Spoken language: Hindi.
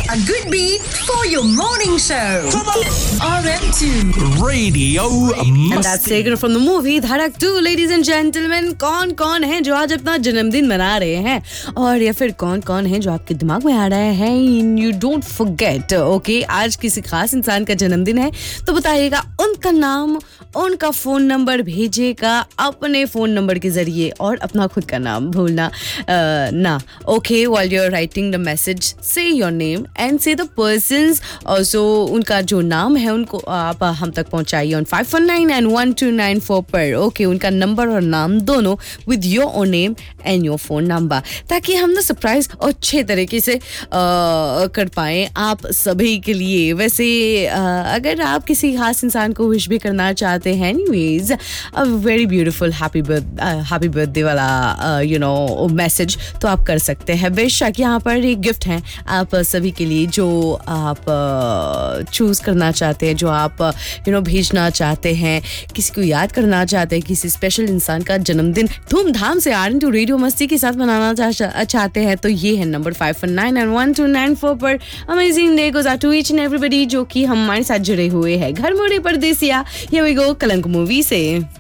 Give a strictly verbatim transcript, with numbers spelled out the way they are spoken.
A good beat for your morning show. R M two Radio And that's taken from the movie Dharak two, ladies and gentlemen. कौन कौन है जो आज अपना जन्मदिन मना रहे हैं, और या फिर कौन कौन है जो आपके दिमाग में आ रहे हैं. You don't forget, okay? आज किसी खास इंसान का जन्मदिन है तो बताइएगा उनका नाम, उनका फोन नंबर भेजिएगा अपने फोन नंबर के जरिए, और अपना खुद का नाम भूलना uh, ना. Okay, while you're writing the message, say your name and say the person's also उनका जो नाम है उनको आप हम तक पहुंचाइए on five one nine and one two nine four पर. ओके, उनका नंबर और नाम दोनों with your own name and your phone number, ताकि हम ना सरप्राइज और अच्छे तरीके से uh, कर पाएं आप सभी के लिए. वैसे uh, अगर आप किसी खास इंसान को विश भी करना चाहते हैं, anyways a very beautiful happy birth happy birthday वाला यू नो मैसेज तो आप कर सकते हैं. बेशक यहाँ पर एक गिफ्ट है आप सभी के लिए जो आप चूज़ uh, करना चाहते हैं, जो आप यू नो भेजना चाहते हैं, किसी को याद करना चाहते हैं, किसी स्पेशल इंसान का जन्मदिन धूमधाम से आर टू रेडियो मस्ती के साथ मनाना चा, चाहते हैं, तो ये है number five one nine and one two nine four पर. Amazing day goes out to each and everybody जो कि हमारे साथ जुड़े हुए हैं. घर मोड़े परदेसिया, हियर वी गो कलंक मूवी से.